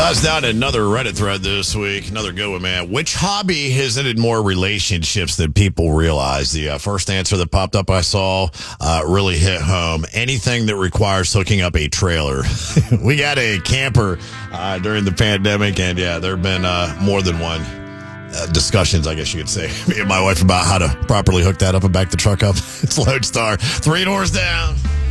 That's down another Reddit thread this week. Another good one, man. Which hobby has ended more relationships than people realize? The first answer that popped up I saw really hit home. Anything that requires hooking up a trailer. We got a camper during the pandemic, and yeah, there have been more than one discussions, I guess you could say, me and my wife about how to properly hook that up and back the truck up. It's Lodestar. 3 doors down.